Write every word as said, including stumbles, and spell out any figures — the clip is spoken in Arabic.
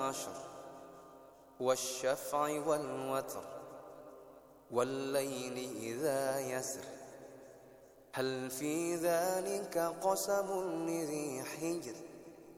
عشر والشفع والوتر والليل إذا يسر هل في ذلك قسم لذي حجر